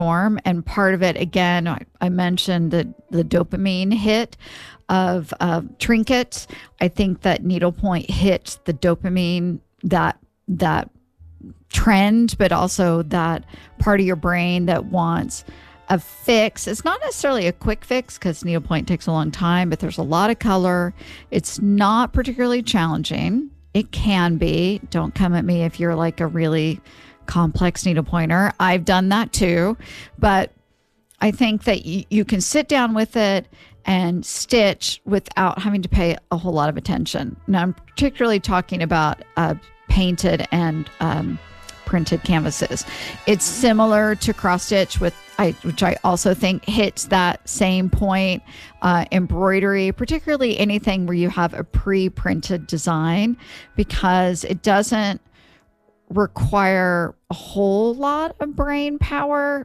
form. And part of it, again, I mentioned the dopamine hit of trinkets. I think that needlepoint hits the dopamine, that trend, but also that part of your brain that wants a fix. It's not necessarily a quick fix because needlepoint takes a long time, but there's a lot of color. It's not particularly challenging. It can be. Don't come at me if you're like a really complex needlepointer. I've done that too, but I think that you can sit down with it and stitch without having to pay a whole lot of attention. Now, I'm particularly talking about painted and printed canvases. It's similar to cross stitch which I also think hits that same point. Embroidery, particularly anything where you have a pre-printed design, because it doesn't require a whole lot of brain power.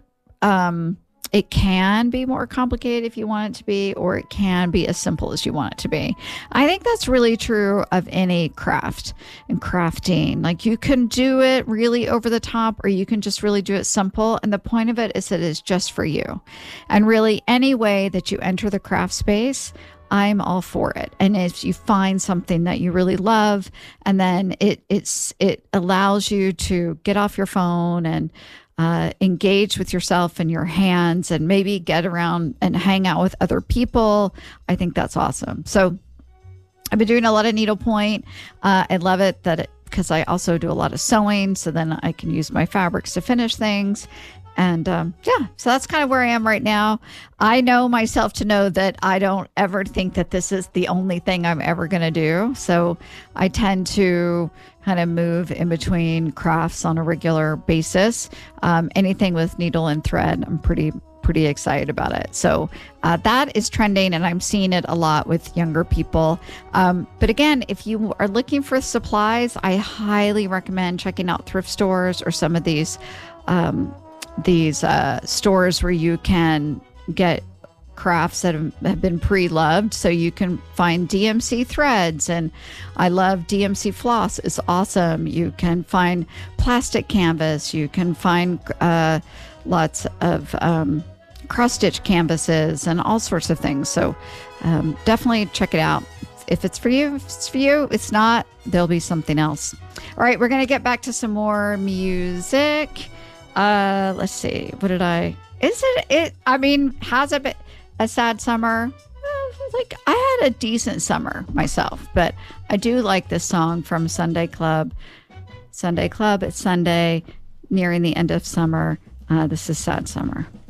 It can be more complicated if you want it to be, or it can be as simple as you want it to be. I think that's really true of any craft and crafting. Like, you can do it really over the top, or you can just really do it simple. And the point of it is that it's just for you. And really, any way that you enter the craft space, I'm all for it. And if you find something that you really love, and then it allows you to get off your phone and engage with yourself and your hands, and maybe get around and hang out with other people, I think that's awesome. So I've been doing a lot of needlepoint. I love it because I also do a lot of sewing, so then I can use my fabrics to finish things. And so that's kind of where I am right now. I know myself to know that I don't ever think that this is the only thing I'm ever going to do. So I tend to kind of move in between crafts on a regular basis. Anything with needle and thread, I'm pretty excited about it. So that is trending, and I'm seeing it a lot with younger people. But again, if you are looking for supplies, I highly recommend checking out thrift stores or some of these stores where you can get crafts that have been pre-loved. So you can find DMC threads, and I love DMC floss. It's awesome. You can find plastic canvas. You can find lots of cross-stitch canvases and all sorts of things. So definitely check it out. If it's for you, if it's for you. It's not, there'll be something else. All right, we're going to get back to some more music. Let's see. Has it been a sad summer? Like, I had a decent summer myself, but I do like this song from Sunday Club. Sunday Club, it's Sunday, nearing the end of summer. This is Sad Summer.